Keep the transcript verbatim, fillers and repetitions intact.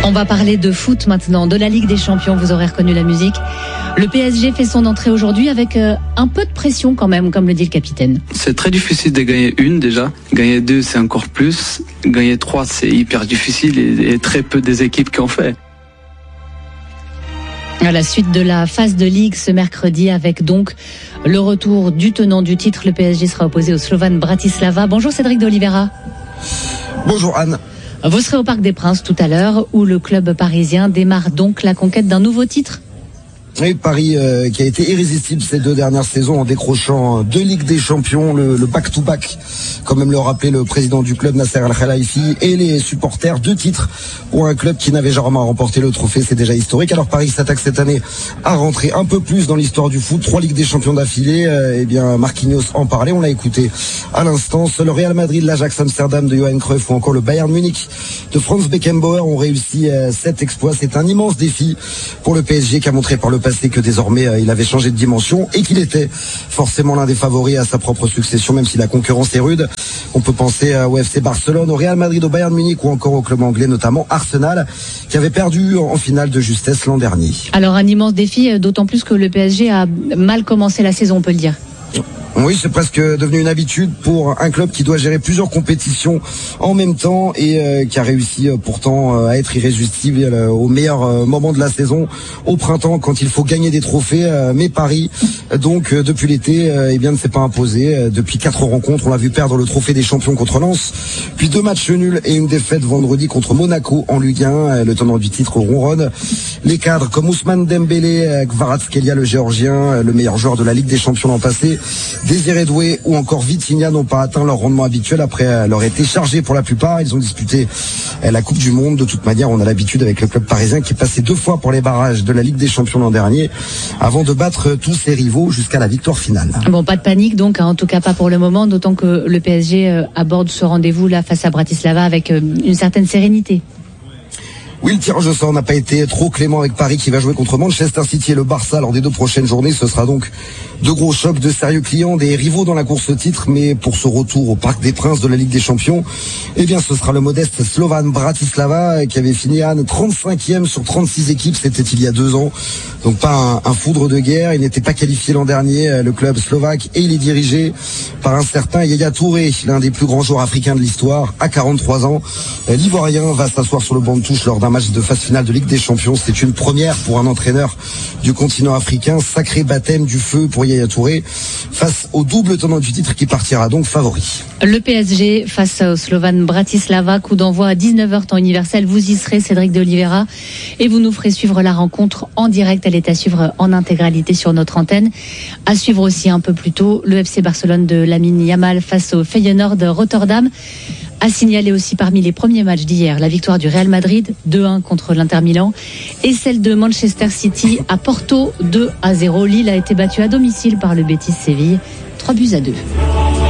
On va parler de foot maintenant, de la Ligue des Champions, vous aurez reconnu la musique. Le P S G fait son entrée aujourd'hui avec euh, un peu de pression quand même, comme le dit le capitaine. C'est très difficile de gagner une déjà. Gagner deux, c'est encore plus. Gagner trois, c'est hyper difficile et, et très peu des équipes qui ont fait. À la suite de la phase de Ligue ce mercredi avec donc le retour du tenant du titre, le P S G sera opposé au Slovan Bratislava. Bonjour Cédric de Oliveira. Bonjour Anne. Vous serez au Parc des Princes tout à l'heure où le club parisien démarre donc la conquête d'un nouveau titre. Oui, Paris euh, qui a été irrésistible ces deux dernières saisons en décrochant deux Ligues des Champions, le, le back-to-back, comme même le rappelait le président du club Nasser Al-Khelaifi, et les supporters, deux titres pour un club qui n'avait jamais remporté le trophée, c'est déjà historique. Alors Paris s'attaque cette année à rentrer un peu plus dans l'histoire du foot, trois Ligues des Champions d'affilée, euh, eh bien Marquinhos en parlait, on l'a écouté à l'instant. Seul le Real Madrid, l'Ajax Amsterdam de Johan Cruyff ou encore le Bayern Munich de Franz Beckenbauer ont réussi euh, cet exploit. C'est un immense défi pour le P S G qui a montré par le passé que désormais euh, il avait changé de dimension et qu'il était forcément l'un des favoris à sa propre succession, même si la concurrence est rude. On peut penser euh, au F C Barcelone, au Real Madrid, au Bayern Munich ou encore au club anglais, notamment Arsenal, qui avait perdu en finale de justesse l'an dernier. Alors un immense défi, d'autant plus que le P S G a mal commencé la saison, on peut le dire. Oui, c'est presque devenu une habitude pour un club qui doit gérer plusieurs compétitions en même temps et euh, qui a réussi euh, pourtant euh, à être irrésistible euh, au meilleur euh, moment de la saison, au printemps, quand il faut gagner des trophées. Euh, mais Paris, donc euh, depuis l'été, euh, eh bien ne s'est pas imposé. Euh, depuis quatre rencontres, on l'a vu perdre le trophée des champions contre Lens, puis deux matchs nuls et une défaite vendredi contre Monaco en Ligue un. Euh, le tenant du titre ronronne. Les cadres comme Ousmane Dembélé, euh, Kvaratskhelia, le Géorgien, euh, le meilleur joueur de la Ligue des Champions l'an passé, Désiré Doué ou encore Vitinha n'ont pas atteint leur rendement habituel après leur été chargés pour la plupart. Ils ont disputé la Coupe du Monde. De toute manière, on a l'habitude avec le club parisien qui est passé deux fois pour les barrages de la Ligue des Champions l'an dernier avant de battre tous ses rivaux jusqu'à la victoire finale. Bon, pas de panique donc, hein, en tout cas pas pour le moment, d'autant que le P S G euh, aborde ce rendez-vous là face à Bratislava avec euh, une certaine sérénité. Oui, le tirage au sort n'a pas été trop clément avec Paris qui va jouer contre Manchester City et le Barça lors des deux prochaines journées. Ce sera donc de gros chocs, de sérieux clients, des rivaux dans la course au titre. Mais pour ce retour au Parc des Princes de la Ligue des Champions, eh bien ce sera le modeste Slovan Bratislava qui avait fini à trente-cinquième sur trente-six équipes. C'était il y a deux ans. Donc pas un, un foudre de guerre. Il n'était pas qualifié l'an dernier, le club slovaque, et il est dirigé par un certain Yaya Touré, l'un des plus grands joueurs africains de l'histoire, à quarante-trois ans. L'Ivoirien va s'asseoir sur le banc de touche lors d'un match de phase finale de Ligue des Champions. C'est une première pour un entraîneur du continent africain. Sacré baptême du feu pour Yaya Touré face au double tenant du titre qui partira donc favori. Le P S G face au Slovan Bratislava, coup d'envoi à dix-neuf heures temps universel. Vous y serez, Cédric de Oliveira, et vous nous ferez suivre la rencontre en direct. Elle est à suivre en intégralité sur notre antenne. À suivre aussi un peu plus tôt le F C Barcelone de Lamine Yamal face au Feyenoord de Rotterdam. À signaler aussi parmi les premiers matchs d'hier la victoire du Real Madrid deux un contre l'Inter Milan et celle de Manchester City à Porto deux à zéro. Lille a été battue à domicile par le Betis Séville trois buts à deux.